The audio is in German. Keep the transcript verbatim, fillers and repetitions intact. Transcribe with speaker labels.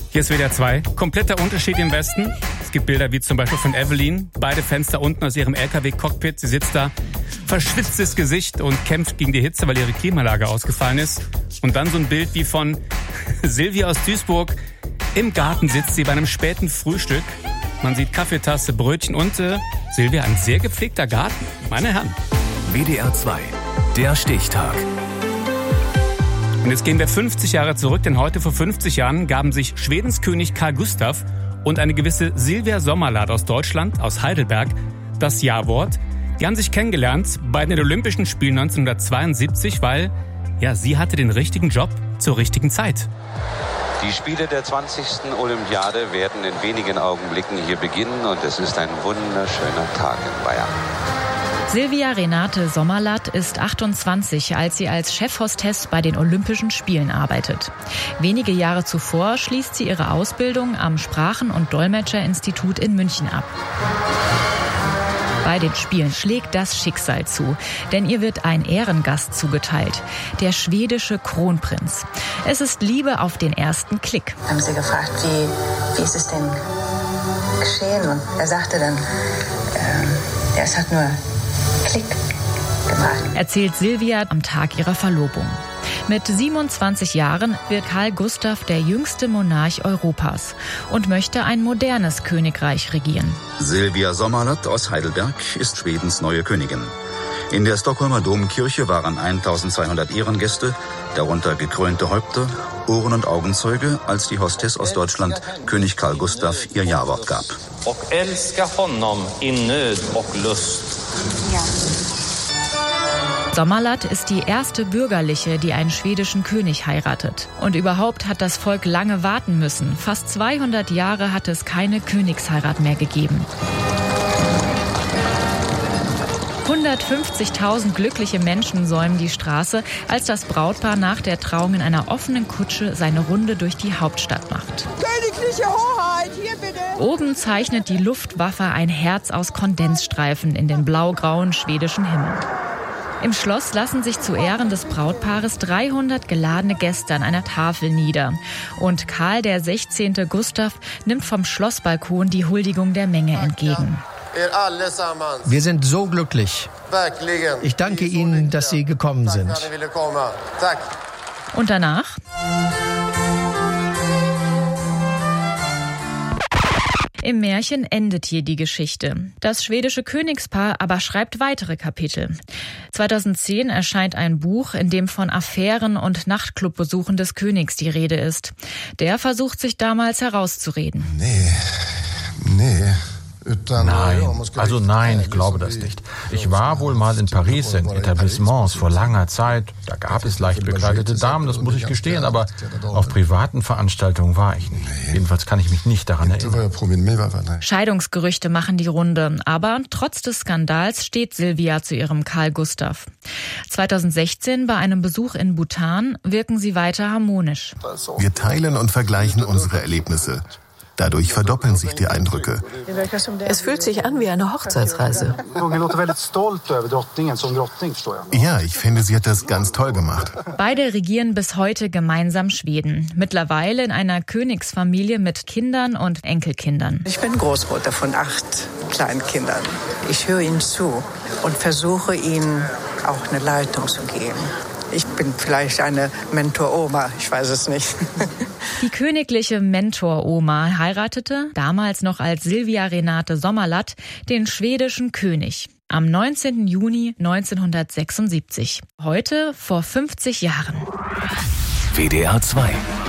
Speaker 1: Hier ist W D R zwei. Kompletter Unterschied im Westen. Es gibt Bilder wie zum Beispiel von Evelyn. Beide Fenster unten aus ihrem L K W-Cockpit. Sie sitzt da, verschwitztes Gesicht und kämpft gegen die Hitze, weil ihre Klimaanlage ausgefallen ist. Und dann so ein Bild wie von Silvia aus Duisburg. Im Garten sitzt sie bei einem späten Frühstück. Man sieht Kaffeetasse, Brötchen und äh, Silvia, ein sehr gepflegter Garten. Meine Herren.
Speaker 2: W D R zwei, der Stichtag.
Speaker 1: Und jetzt gehen wir fünfzig Jahre zurück, denn heute vor fünfzig Jahren gaben sich Schwedens König Karl Gustav und eine gewisse Silvia Sommerlath aus Deutschland, aus Heidelberg, das Ja-Wort. Die haben sich kennengelernt bei den Olympischen Spielen neunzehnhundertzweiundsiebzig, weil ja, sie hatte den richtigen Job zur richtigen Zeit.
Speaker 3: Die Spiele der zwanzigsten Olympiade werden in wenigen Augenblicken hier beginnen und es ist ein wunderschöner Tag in Bayern.
Speaker 4: Silvia Renate Sommerlath ist achtundzwanzig, als sie als Chefhostess bei den Olympischen Spielen arbeitet. Wenige Jahre zuvor schließt sie ihre Ausbildung am Sprachen- und Dolmetscherinstitut in München ab. Bei den Spielen schlägt das Schicksal zu, denn ihr wird ein Ehrengast zugeteilt, der schwedische Kronprinz. Es ist Liebe auf den ersten Klick.
Speaker 5: Haben sie gefragt, wie, wie ist es denn geschehen? Und er sagte dann, äh, ja, es hat nur Klick gemacht.
Speaker 4: Erzählt Silvia am Tag ihrer Verlobung. Mit siebenundzwanzig Jahren wird Karl Gustav der jüngste Monarch Europas und möchte ein modernes Königreich regieren.
Speaker 6: Silvia Sommerlath aus Heidelberg ist Schwedens neue Königin. In der Stockholmer Domkirche waren eintausendzweihundert Ehrengäste, darunter gekrönte Häupter, Ohren- und Augenzeuge, als die Hostess aus Deutschland, König Karl Gustav, ihr Ja-Wort gab.
Speaker 7: Och älska honom in Nöd och Lust.
Speaker 5: Ja.
Speaker 4: Sommerlath ist die erste Bürgerliche, die einen schwedischen König heiratet. Und überhaupt hat das Volk lange warten müssen. Fast zweihundert Jahre hat es keine Königsheirat mehr gegeben. hundertfünfzigtausend glückliche Menschen säumen die Straße, als das Brautpaar nach der Trauung in einer offenen Kutsche seine Runde durch die Hauptstadt macht.
Speaker 8: Königliche Hoheit, hier bitte!
Speaker 4: Oben zeichnet die Luftwaffe ein Herz aus Kondensstreifen in den blau-grauen schwedischen Himmel. Im Schloss lassen sich zu Ehren des Brautpaares dreihundert geladene Gäste an einer Tafel nieder. Und Karl der sechzehnte. Gustav nimmt vom Schlossbalkon die Huldigung der Menge entgegen.
Speaker 9: Wir sind so glücklich. Ich danke Ihnen, dass Sie gekommen sind.
Speaker 4: Und danach? Im Märchen endet hier die Geschichte. Das schwedische Königspaar aber schreibt weitere Kapitel. zweitausendzehn erscheint ein Buch, in dem von Affären und Nachtclubbesuchen des Königs die Rede ist. Der versucht sich damals herauszureden.
Speaker 10: Nee, nee.
Speaker 11: Nein, also nein, ich glaube das nicht. Ich war wohl mal in Paris in Etablissements vor langer Zeit. Da gab es leicht bekleidete Damen, das muss ich gestehen, aber auf privaten Veranstaltungen war ich nicht. Jedenfalls kann ich mich nicht daran erinnern.
Speaker 4: Scheidungsgerüchte machen die Runde, aber trotz des Skandals steht Silvia zu ihrem Karl Gustav. zweitausendsechzehn bei einem Besuch in Bhutan wirken sie weiter harmonisch.
Speaker 10: Wir teilen und vergleichen unsere Erlebnisse. Dadurch verdoppeln sich die Eindrücke.
Speaker 12: Es fühlt sich an wie eine Hochzeitsreise.
Speaker 10: Ja, ich finde, sie hat das ganz toll gemacht.
Speaker 4: Beide regieren bis heute gemeinsam Schweden. Mittlerweile in einer Königsfamilie mit Kindern und Enkelkindern.
Speaker 5: Ich bin Großmutter von acht Kleinkindern. Ich höre ihnen zu und versuche ihnen auch eine Leitung zu geben. Ich bin vielleicht eine Mentor-Oma, ich weiß es nicht.
Speaker 4: Die königliche Mentor-Oma heiratete, damals noch als Silvia Renate Sommerlath, den schwedischen König. Am neunzehnten Juni neunzehnhundertsechsundsiebzig. Heute vor fünfzig Jahren.
Speaker 2: W D R zwei.